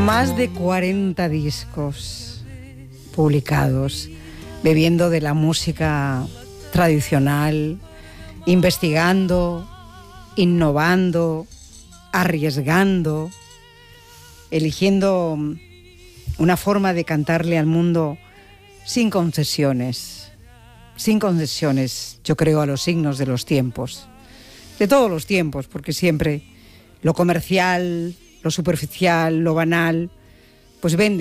Más de 40 discos publicados, bebiendo de la música tradicional, investigando, innovando, arriesgando, eligiendo una forma de cantarle al mundo sin concesiones, yo creo, a los signos de los tiempos, de todos los tiempos, porque siempre lo comercial, lo superficial, lo banal, pues vende.